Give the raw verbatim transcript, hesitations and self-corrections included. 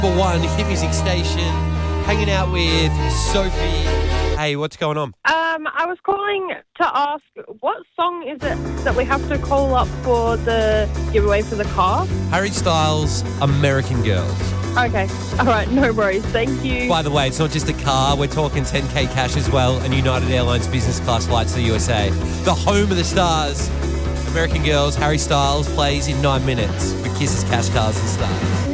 Number one hit music station, hanging out with Sophie. Hey, what's going on? Um, I was calling to ask, what song is it that we have to call up for the giveaway for the car? Harry Styles, American Girls. Okay. All right. No worries. Thank you. By the way, it's not just a car. We're talking ten K cash as well, and United Airlines business class flights to the U S A. The home of the stars. American Girls, Harry Styles plays in nine minutes with Kiss's Cash Cars and Stars.